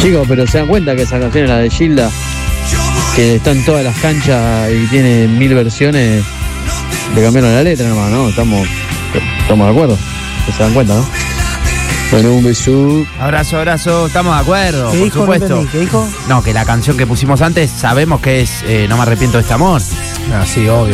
Chicos, pero se dan cuenta que esa canción es la de Gilda, que está en todas las canchas y tiene 1000 versiones. Le cambiaron la letra nomás, ¿no? Estamos de acuerdo. Que se dan cuenta, ¿no? Bueno, un beso. Abrazo, estamos de acuerdo, ¿Qué por dijo? supuesto. ¿Qué dijo? No, que la canción que pusimos antes sabemos que es No me arrepiento de este amor. No, sí, obvio.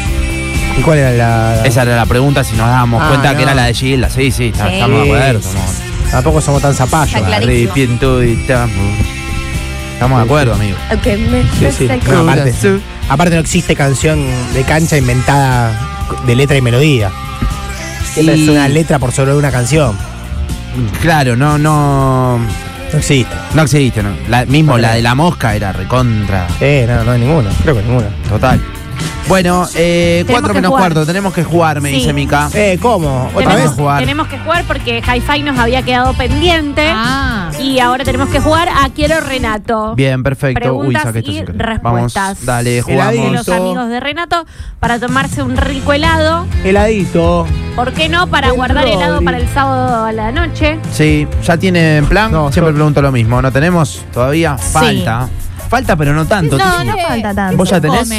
¿Y cuál era la...? Esa era la pregunta, si nos dábamos cuenta que era la de Gilda. Sí, estamos de acuerdo. Tampoco somos tan zapallos. Está clarísimo. Arrepiento de este amor. Estamos de acuerdo, amigo. Okay, Sí. No, aparte no existe canción de cancha inventada de letra y melodía. Siempre es una letra por sobre una canción. Claro, no existe. No existe, ¿no? La de la mosca era recontra. No hay ninguna. Creo que ninguna. Total. Bueno, 4 menos cuarto, tenemos que jugar, me dice Mica. ¿Cómo? ¿Otra vez? Tenemos que jugar porque Hi-Fi nos había quedado pendiente. Y ahora tenemos que jugar a Quiero Renato. Bien, perfecto. Preguntas Saqué esto y sin querer. respuestas. Vamos, dale, jugamos. De los amigos de Renato para tomarse un rico helado. Heladito. ¿Por qué no? Para guardar helado para el sábado a la noche. Sí, ¿ya tienen plan? No, siempre pregunto lo mismo. ¿No tenemos todavía? Falta. Falta, pero no tanto. No falta tanto. ¿Vos ya tenés?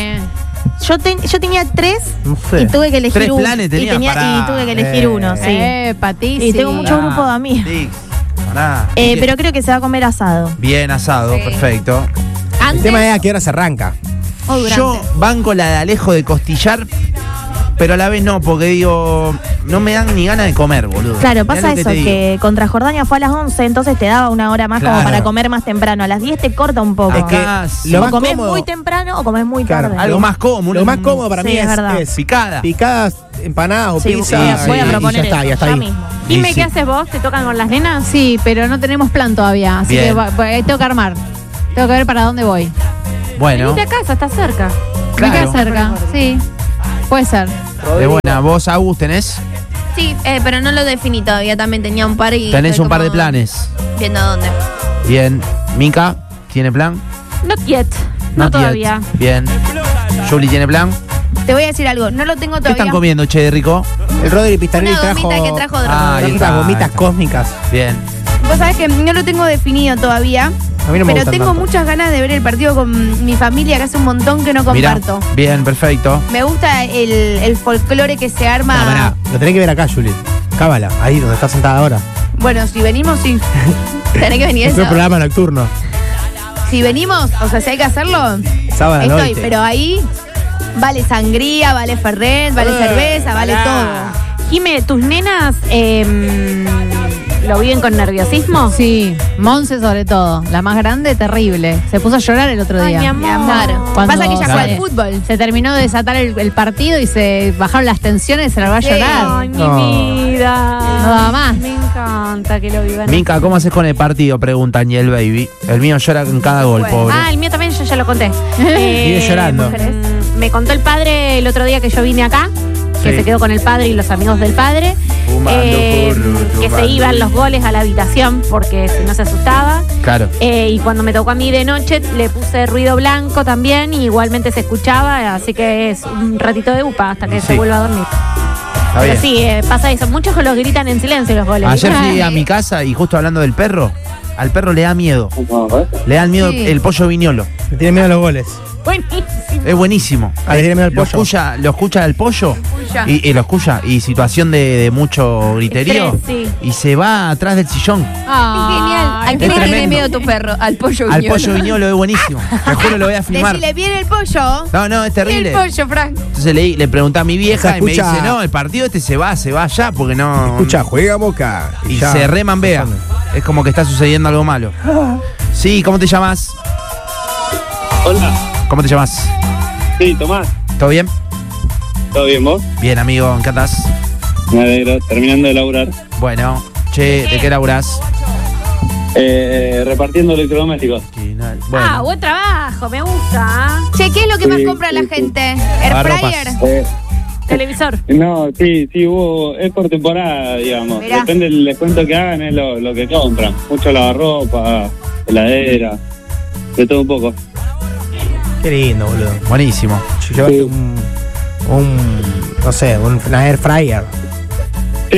Yo tenía 3 No sé. y tuve que elegir 3 uno. planes tenías y tuve que elegir uno, sí. Patísimo. Y tengo mucho grupo de amigos. Sí. Pará. Pero creo que se va a comer asado. Bien asado, perfecto. El tema es a qué hora se arranca. O durante. Yo banco la de Alejo de costillar, pero a la vez no, porque digo, no me dan ni ganas de comer, boludo. Claro, Mirá pasa lo eso, te digo. que contra Jordania fue a las 11, entonces te daba una hora más Claro. como para comer más temprano. A las 10 te corta un poco. Acá, lo o más comés cómodo- muy temprano o comés muy Claro, tarde. algo más cómodo. Lo más cómodo para Sí, mí es verdad. es Picada. picadas, empanadas o Sí, pizza. voy a y proponer ya está eso, ahí. mismo. Dime, Sí, ¿qué sí. haces vos? ¿Te tocan con las nenas? Sí, pero no tenemos plan todavía, así Bien. que tengo que armar. Tengo que ver para dónde voy. Bueno, Venite a casa, está cerca. claro. Me queda cerca, sí. Puede ser. De buena. ¿Vos, Agus, tenés? Sí, pero no lo definí todavía. También tenía un par y. Tenés estoy un par de como planes. Viendo dónde. Bien. Mica, ¿tiene plan? Not yet. No Not yet. todavía. Bien. Juli, ¿tiene plan? Te voy a decir algo. No lo tengo ¿Qué todavía. están comiendo, che, de rico? El Rodri Pistanelli Una trajo. gomita que trajo de Ah, ahí trajo está, unas gomitas ahí está. cósmicas. Bien. Vos sabés que no lo tengo definido todavía. A mí no me Pero gustan tengo tanto. muchas ganas de ver el partido con mi familia, que hace un montón que no Mirá. comparto. Bien, perfecto. Me gusta el folclore que se arma. No, pará, lo tenés que ver acá, Juli. Cábala, ahí donde estás sentada ahora. Bueno, si venimos, sí. Tenés que venir Es un eso. programa nocturno. Si venimos, o sea, si hay que hacerlo, Sábado a la estoy. noche. Pero ahí vale sangría, vale Fernet, vale cerveza, vale todo. Jime, ¿tus nenas lo viven con nerviosismo? Sí, Monse sobre todo. La más grande, terrible. Se puso a llorar el otro Ay, día. mi amor. Claro. Cuando Pasa que ella juega se- al fútbol. Se terminó de desatar el partido y se bajaron las tensiones y se largó a Sí. llorar. Ay, mi No. vida. No da más. Me encanta que lo vivan. Mica, ¿cómo haces con el partido? Pregunta Aniel Baby. El mío llora en cada gol, Bueno. pobre. Ah, el mío también, yo ya lo conté. Vive llorando. Me contó el padre el otro día que yo vine acá, que Sí. se quedó con el padre y los amigos del padre, Fumando porro, que tomando. se iban los goles a la habitación porque si no se asustaba. Claro. Y cuando me tocó a mí de noche le puse ruido blanco también y igualmente se escuchaba, así que es un ratito de upa hasta que Sí. se vuelva a dormir. Está Pero bien. sí, pasa eso. Muchos los gritan en silencio los goles. Ayer fui Ay. a mi casa y justo hablando del perro, al perro le da miedo. Le da miedo Sí. el pollo viñolo. Le tiene miedo a los goles. Buenísimo. Es buenísimo. Ah, le tiene miedo al Lo pollo. escucha el pollo y lo escucha. Y situación de mucho griterío. Estrés, sí. Y se va atrás del sillón. Ah, Genial. ¿A qué es le tiene tremendo. miedo tu perro? Al pollo Al viñolo. pollo viñolo es buenísimo. Te juro, lo voy a filmar. Decirle, ¿viene el pollo? No, es terrible. ¿Viene el pollo, Frank? Entonces le pregunté a mi vieja O sea, y me escucha- dice, no, el partido este se va ya porque no... Escucha, juega Boca. Y ya. se remambea. Es como que está sucediendo algo malo. Sí, ¿cómo te llamas? Hola, ¿Cómo te llamas? sí, Tomás, ¿Todo bien? ¿todo bien vos? Bien, amigo, ¿en qué andás? Me alegro, terminando de laburar. Bueno, che, ¿de qué laburás? Repartiendo electrodomésticos. Bueno, Ah, buen trabajo, me gusta. Che, ¿qué es lo que más Sí, compra la sí, sí. gente? Lavar ¿Air fryer? Televisor. No, sí, es por temporada, digamos. Mirá. Depende del descuento que hagan, es lo que compran. Mucho lavarropa, heladera, de todo un poco. Qué lindo, boludo. buenísimo. Llevaste Sí. no sé, una air fryer. Sí,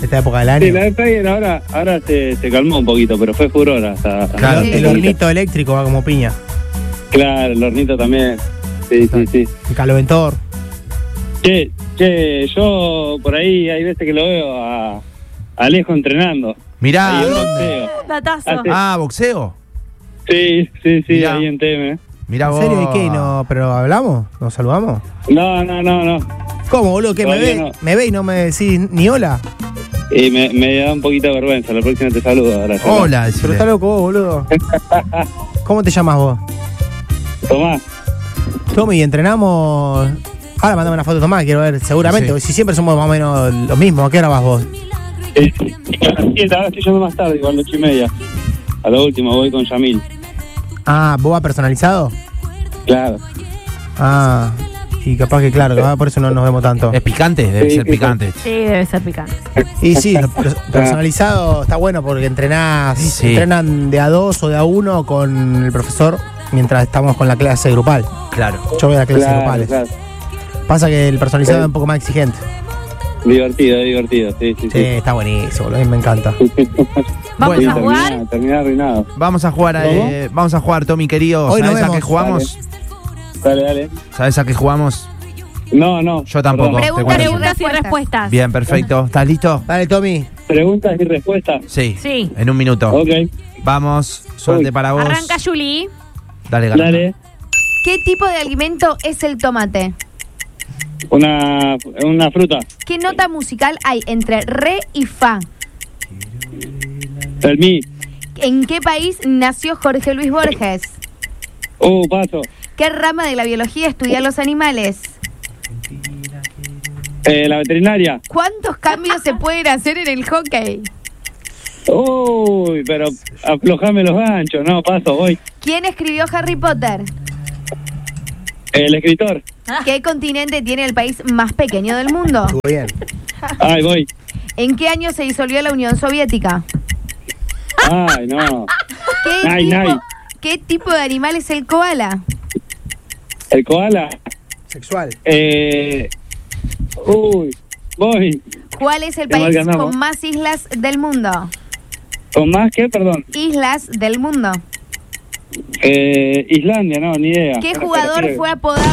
esta época del año. Sí, la Air Fryer ahora se calmó un poquito, pero fue furor hasta... Claro. El hornito eléctrico va como piña. Claro, el hornito también. Sí. El caloventor. Che, yo por ahí hay veces que lo veo a Alejo entrenando. Mirá, Ahí en ¿dónde? boxeo. Datazo. Ah, boxeo. Sí, Mirá. ahí en TM. Mirá ¿En vos. serio? ¿Y qué? No, ¿pero hablamos? ¿Nos saludamos? No. ¿Cómo, boludo? ¿Qué me Todavía ve? no. ¿Me ve y no me decís ni hola? Y me da un poquito de vergüenza. La próxima te saludo. Ahora, Hola, Pero decile. está loco vos, boludo. ¿Cómo te llamas vos? Tomás. Tommy, entrenamos... Ahora mandame una foto de Tomás, quiero ver, seguramente. Sí. porque Si siempre somos más o menos lo mismo. ¿A qué hora vas vos? Ahora estoy yendo más tarde, igual 8:30. A lo último voy con Yamil. Ah, ¿vos vas personalizado? Claro. Ah, y capaz que claro, por eso no nos vemos tanto. ¿Es picante? Debe Sí, ser sí, picante. Sí, debe ser picante. Y sí, personalizado está bueno porque Sí. entrenan de a 2 o de a 1 con el profesor mientras estamos con la clase grupal. Claro. Yo voy a la clase Claro, grupales. claro. Pasa que el personalizado es un poco más exigente. Divertido, sí. Sí, está buenísimo, a mí me encanta. ¿Vamos Bueno, a jugar? Terminar arruinado. Vamos a jugar, Tommy querido. Hoy nos ¿Sabes a vemos. qué jugamos? Dale. ¿Sabes a qué jugamos? No. Yo tampoco. Perdón. Te cuento. Preguntas y respuestas. Bien, perfecto. ¿Estás listo? Dale, Tommy. Preguntas y respuestas. Sí. Sí. En un minuto. Ok. Vamos, suerte Uy. para vos. Arranca Juli. Dale, Garanta. Dale. ¿Qué tipo de alimento es el tomate? Una fruta. ¿Qué nota musical hay entre re y fa? El mi. ¿En qué país nació Jorge Luis Borges? Paso. ¿Qué rama de la biología estudia los animales? La veterinaria. ¿Cuántos cambios se pueden hacer en el hockey? Uy, pero aflojame los ganchos. No, paso, voy. ¿Quién escribió Harry Potter? El escritor. ¿Qué continente tiene el país más pequeño del mundo? Estuvo bien. Ay, voy. ¿En qué año se disolvió la Unión Soviética? Ay, no. ¿Qué, Nay. ¿Qué tipo de animal es el koala? El koala. Sexual. Voy. ¿Cuál es el Qué mal país que andamos. con más islas del mundo? ¿Con más qué? Perdón. Islas del mundo. Islandia, no, ni idea. ¿Qué Ahora jugador espera, fue apodado?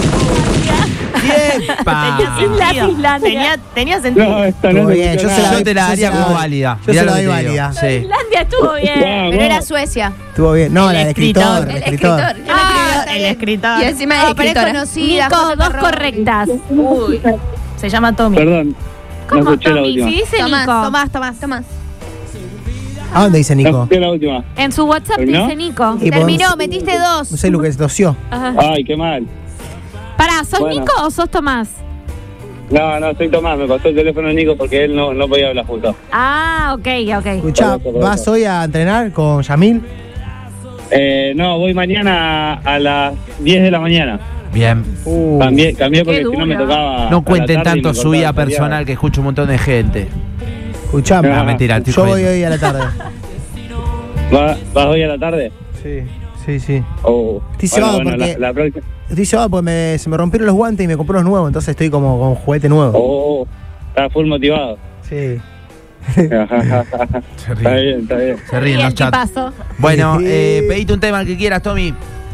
Tenía Tenía No, esta no Estuvo se bien, escuchó yo se nada. Yo te la daría como válida. Yo Mirá se la lo doy que te digo. válida. Sí. Islandia estuvo bien. Vamos. Pero era Suecia. Estuvo bien. No, la del escritor. El El escritor. el escritor. Y encima es pero es conocida. Nico, José dos Perroni. correctas. Uy, se llama Tommy. Perdón. ¿Cómo, no escuché la Tommy? última. Si dice Tomás, Nico. Tomás. ¿A dónde dice No Nico? escuché la última. En su WhatsApp ¿Terminó? dice Nico. Y Terminó, metiste No 2. sé lo que se tosió. Ajá. Ay, qué mal. Pará, ¿sos Bueno. Nico o sos Tomás? No, soy Tomás. Me pasó el teléfono de Nico porque él no podía hablar justo. Ah, ok. Escuchá, Por eso. ¿vas hoy a entrenar con Yamil? No, voy mañana a las 10 de la mañana. Bien. Cambié porque Qué si no me dura. tocaba. No cuenten a la tarde y tanto me su cortaba vida el feriado. personal que escucha un montón de gente. Escuchame. Ah, mentira, estoy Yo voy jodiendo. hoy a la tarde. ¿Vas hoy a la tarde? Sí. Oh, Estoy cebado porque- la próxima. Estoy llevado porque se me rompieron los guantes y me compré unos nuevos, entonces estoy como con juguete nuevo. Oh, está full motivado. Sí. Se Está ríen. bien. Se ríen Y los el chats. tipazo. Bueno, Sí. pedite un tema el que quieras, Tommy.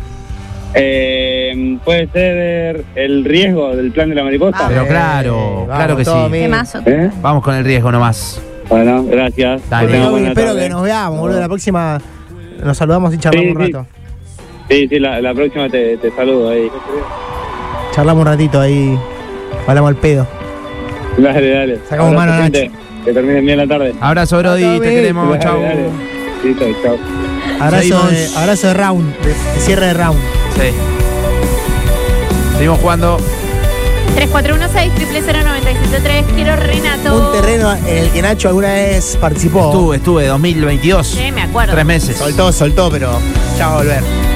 Puede ser el riesgo del plan de la mariposa. Pero claro, claro que sí. Tommy. ¿Qué más? ¿Eh? Vamos con el riesgo nomás. Bueno, gracias. Dale. Que tengan Tommy, buena espero tarde. que nos veamos, boludo. La próxima nos saludamos y charlamos Sí, un sí. rato. Sí, la próxima te saludo ahí. Charlamos un ratito ahí. Hablamos al pedo. Dale. Sacamos Abrazo, mano a gente. Que terminen bien la tarde. Abrazo, Brody, Tommy. te queremos, Dale, chau. dale. Listo, chao. Seguimos. Abrazo de round, de cierre de round. Sí. Seguimos jugando. 3416-000973. Quiero Renato. Un terreno en el que Nacho alguna vez participó. Estuve, 2022. Sí, me acuerdo. 3 meses. Soltó, pero ya va a volver.